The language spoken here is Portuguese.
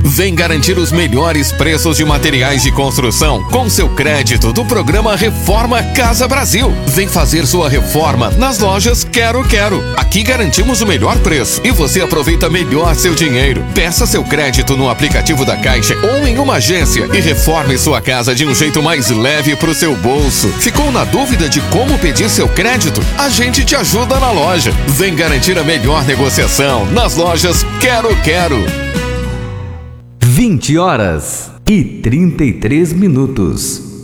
Vem garantir os melhores preços de materiais de construção com seu crédito do programa Reforma Casa Brasil. Vem fazer sua reforma nas lojas Quero Quero. Aqui garantimos o melhor preço e você aproveita melhor seu dinheiro. Peça seu crédito no aplicativo da Caixa ou em uma agência e reforme sua casa de um jeito mais leve pro seu bolso. Ficou na dúvida de como pedir seu crédito? A gente te ajuda na loja. Vem garantir a melhor negociação nas lojas Quero Quero. 20h33.